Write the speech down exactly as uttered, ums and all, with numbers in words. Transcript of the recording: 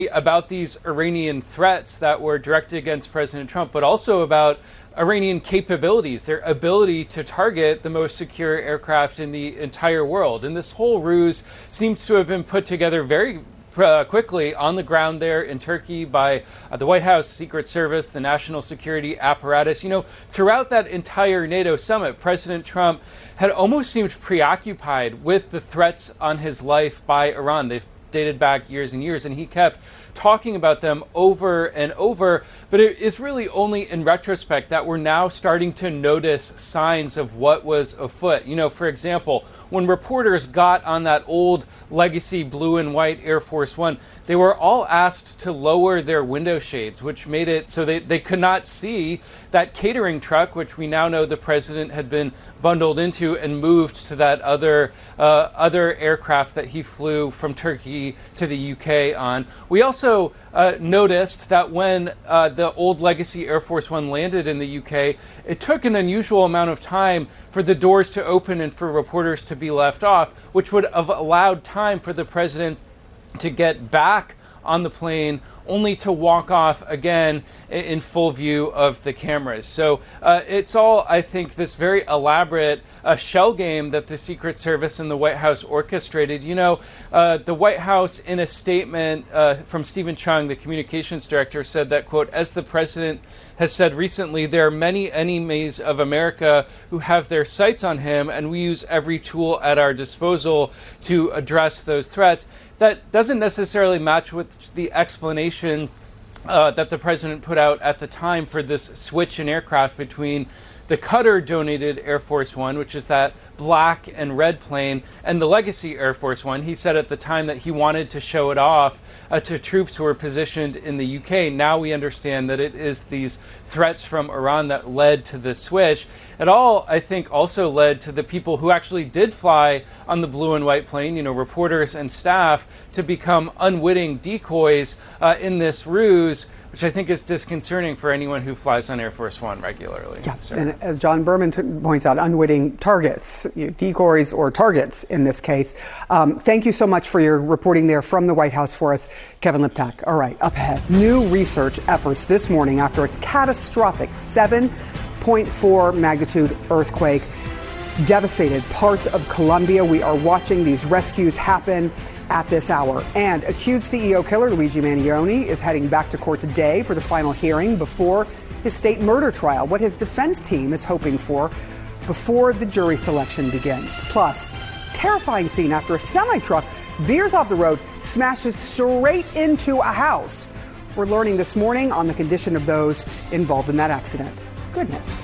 about these Iranian threats that were directed against President Trump, but also about Iranian capabilities, their ability to target the most secure aircraft in the entire world. And this whole ruse seems to have been put together very Uh, quickly on the ground there in Turkey by uh, the White House, Secret Service, the national security apparatus. You know, throughout that entire NATO summit, President Trump had almost seemed preoccupied with the threats on his life by Iran. They've dated back years and years, and he kept talking about them over and over. But it is really only in retrospect that we're now starting to notice signs of what was afoot. You know, for example, when reporters got on that old legacy blue and white Air Force One, they were all asked to lower their window shades, which made it so they, they could not see that catering truck, which we now know the president had been bundled into and moved to that other uh, other aircraft that he flew from Turkey to the U K on. We also uh, noticed that when uh, the old legacy Air Force One landed in the U K, it took an unusual amount of time for the doors to open and for reporters to be left off, which would have allowed time for the president to get back on the plane, only to walk off again in full view of the cameras. So uh, it's all, I think, this very elaborate uh, shell game that the Secret Service and the White House orchestrated. You know, uh, the White House, in a statement uh, from Stephen Chung, the communications director, said that, quote, as the president has said recently, there are many enemies of America who have their sights on him, and we use every tool at our disposal to address those threats. That doesn't necessarily match with the explanation uh, that the president put out at the time for this switch in aircraft between the Qatar-donated Air Force One, which is that black and red plane, and the legacy Air Force One. He said at the time that he wanted to show it off uh, to troops who were positioned in the U K. Now we understand that it is these threats from Iran that led to this switch. It all, I think, also led to the people who actually did fly on the blue and white plane, you know, reporters and staff, to become unwitting decoys uh, in this ruse, which I think is disconcerting for anyone who flies on Air Force One regularly. Yeah, so. And as John Berman t- points out, unwitting targets, you know, decoys or targets in this case. Um, thank you so much for your reporting there from the White House for us, Kevin Liptak. All right, up ahead, new research efforts this morning after a catastrophic seven point four magnitude earthquake devastated parts of Colombia. We are watching these rescues happen at this hour. And accused C E O killer Luigi Mangione is heading back to court today for the final hearing before his state murder trial, what his defense team is hoping for before the jury selection begins. Plus, terrifying scene after a semi-truck veers off the road, smashes straight into a house. We're learning this morning on the condition of those involved in that accident. Goodness.